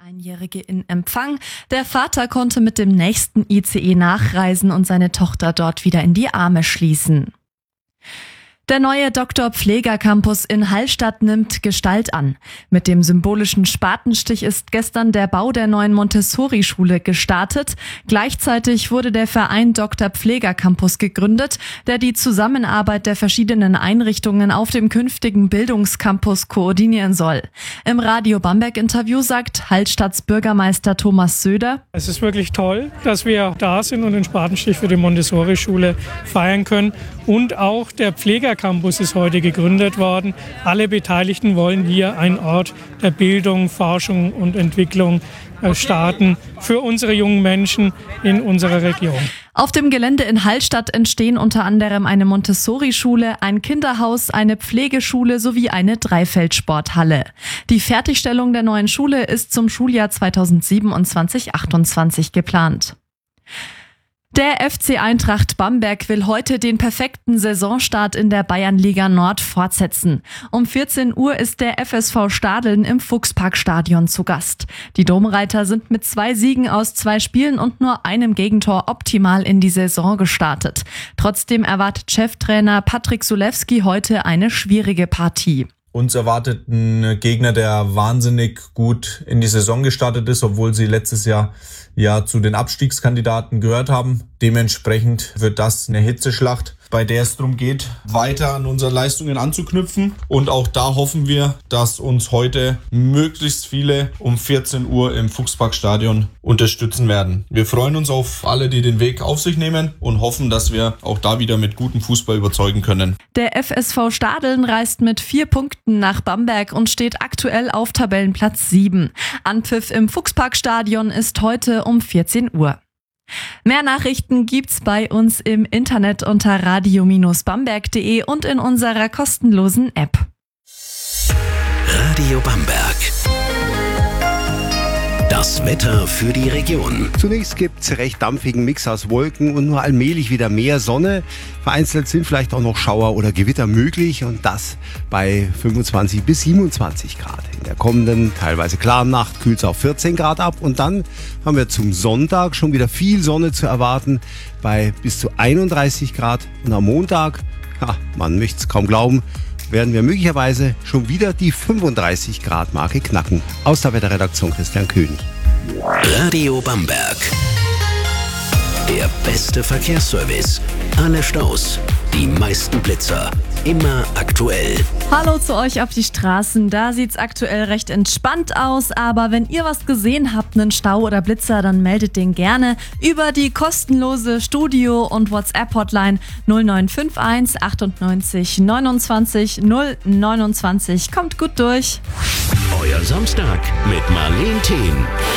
Einjährige in Empfang. Der Vater konnte mit dem nächsten ICE nachreisen und seine Tochter dort wieder in die Arme schließen. Der neue Dr. Pfleger-Campus in Hallstatt nimmt Gestalt an. Mit dem symbolischen Spatenstich ist gestern der Bau der neuen Montessori-Schule gestartet. Gleichzeitig wurde der Verein Dr. Pfleger-Campus gegründet, der die Zusammenarbeit der verschiedenen Einrichtungen auf dem künftigen Bildungscampus koordinieren soll. Im Radio Bamberg-Interview sagt Hallstatts Bürgermeister Thomas Söder: Es ist wirklich toll, dass wir da sind und den Spatenstich für die Montessori-Schule feiern können. Und auch der Pfleger-Campus ist heute gegründet worden. Alle Beteiligten wollen hier einen Ort der Bildung, Forschung und Entwicklung starten für unsere jungen Menschen in unserer Region. Auf dem Gelände in Hallstatt entstehen unter anderem eine Montessori-Schule, ein Kinderhaus, eine Pflegeschule sowie eine Dreifeldsporthalle. Die Fertigstellung der neuen Schule ist zum Schuljahr 2027/28 geplant. Der FC Eintracht Bamberg will heute den perfekten Saisonstart in der Bayernliga Nord fortsetzen. Um 14 Uhr ist der FSV Stadeln im Fuchsparkstadion zu Gast. Die Domreiter sind mit 2 Siegen aus 2 Spielen und nur einem Gegentor optimal in die Saison gestartet. Trotzdem erwartet Cheftrainer Patrick Sulewski heute eine schwierige Partie. Uns erwartet ein Gegner, der wahnsinnig gut in die Saison gestartet ist, obwohl sie letztes Jahr ja zu den Abstiegskandidaten gehört haben. Dementsprechend wird das eine Hitzeschlacht, bei der es darum geht, weiter an unseren Leistungen anzuknüpfen. Und auch da hoffen wir, dass uns heute möglichst viele um 14 Uhr im Fuchsparkstadion unterstützen werden. Wir freuen uns auf alle, die den Weg auf sich nehmen und hoffen, dass wir auch da wieder mit gutem Fußball überzeugen können. Der FSV Stadeln reist mit 4 Punkten nach Bamberg und steht aktuell auf Tabellenplatz 7. Anpfiff im Fuchsparkstadion ist heute um 14 Uhr. Mehr Nachrichten gibt's bei uns im Internet unter radio-bamberg.de und in unserer kostenlosen App. Radio Bamberg. Das Wetter für die Region. Zunächst gibt's recht dampfigen Mix aus Wolken und nur allmählich wieder mehr Sonne. Vereinzelt sind vielleicht auch noch Schauer oder Gewitter möglich und das bei 25 bis 27 Grad. In der kommenden, teilweise klaren Nacht kühlt's auf 14 Grad ab und dann haben wir zum Sonntag schon wieder viel Sonne zu erwarten bei bis zu 31 Grad. Und am Montag, man möchte es kaum glauben, werden wir möglicherweise schon wieder die 35 Grad Marke knacken. Aus der Wetterredaktion Christian König. Radio Bamberg. Der beste Verkehrsservice. Alle Staus, die meisten Blitzer. Immer aktuell. Hallo zu euch auf die Straßen. Da sieht's aktuell recht entspannt aus, aber wenn ihr was gesehen habt, einen Stau oder Blitzer, dann meldet den gerne über die kostenlose Studio- und WhatsApp-Hotline 0951 98 29 029. Kommt gut durch. Euer Samstag mit Marleen Thien.